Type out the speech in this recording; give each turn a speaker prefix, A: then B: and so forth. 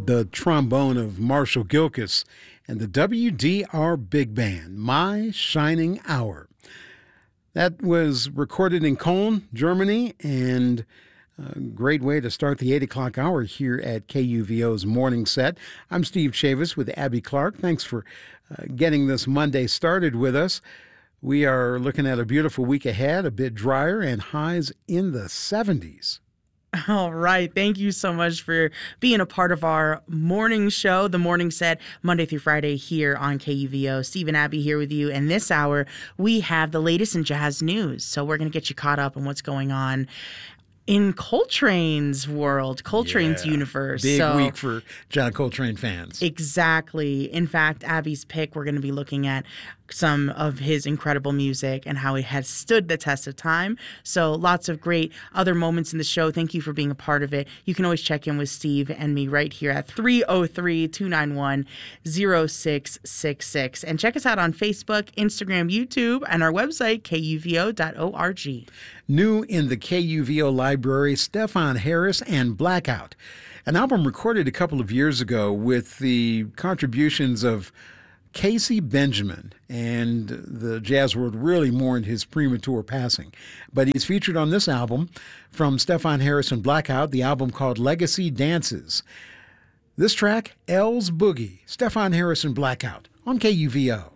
A: the trombone of Marshall Gilkis, and the WDR Big Band, My Shining Hour. That was recorded in Cologne, Germany, and a great way to start the 8 o'clock hour here at KUVO's Morning Set. I'm Steve Chavis with Abby Clark. Thanks for getting this Monday started with us. We are looking at a beautiful week ahead, a bit drier, and highs in the 70s.
B: All right. Thank you so much for being a part of our morning show, The Morning Set, Monday through Friday here on KUVO. Steve and Abby here with you. And this hour, we have the latest in jazz news. So we're going to get you caught up on what's going on in Coltrane's world, Coltrane's universe.
A: Big week for John Coltrane fans.
B: Exactly. In fact, Abby's pick, we're going to be looking at some of his incredible music and how it has stood the test of time. So lots of great other moments in the show. Thank you for being a part of it. You can always check in with Steve and me right here at 303-291-0666. And check us out on Facebook, Instagram, YouTube, and our website, kuvo.org.
A: New in the KUVO library, Stefon Harris and Blackout, an album recorded a couple of years ago with the contributions of Casey Benjamin, and the jazz world really mourned his premature passing. But he's featured on this album from Stefon Harris and Blackout, the album called Legacy Dances. This track, L's Boogie, Stefon Harris and Blackout on KUVO.